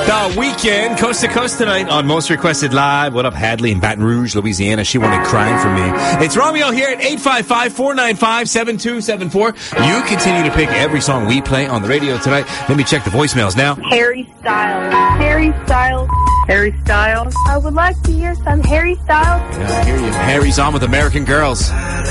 The Weekend, coast to coast tonight on Most Requested Live. What up, Hadley in Baton Rouge, Louisiana? She wanted Crying for Me. It's Romeo here at 855-495-7274. You continue to pick every song we play on the radio tonight. Let me check the voicemails now. Harry Styles. Harry Styles. Harry Styles. I would like to hear some Harry Styles. Yeah, I hear you. Harry's on with American Girls.